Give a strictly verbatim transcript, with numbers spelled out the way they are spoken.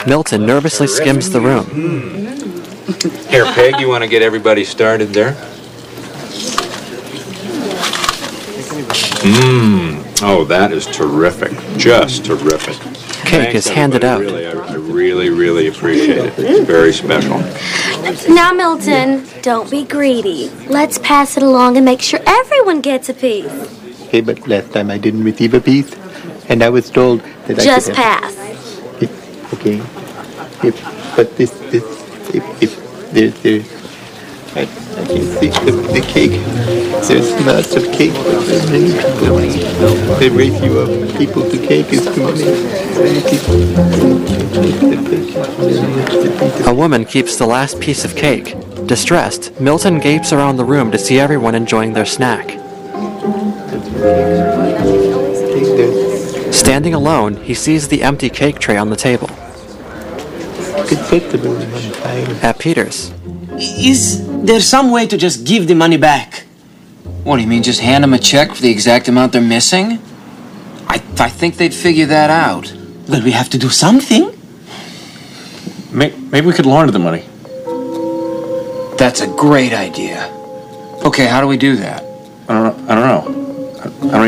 Milton nervously skims the room. Here, Peg, you want to get everybody started there? Mmm. Oh, that is terrific. Just terrific. Cake Thanks, is handed out. Really, I, I really, really appreciate it. It's very special. Now, Milton, don't be greedy. Let's pass it along and make sure everyone gets a piece. Hey, but last time I didn't receive a piece, and I was told that Just I could have... pass. If, okay. If, but this, this, if, if there's, there's, I, I can see the, the cake. There's lots of cake, but there's many people. The ratio of people to cake is too many. A woman keeps the last piece of cake. Distressed, Milton gapes around the room to see everyone enjoying their snack. Standing alone, he sees the empty cake tray on the table. At Peter's. Is there some way to just give the money back? What do you mean, just hand them a check for the exact amount they're missing? I, I think they'd figure that out. Well, we have to do something. Maybe we could launder the money. That's a great idea. Okay, how do we do that? I don't know. I don't know. I don't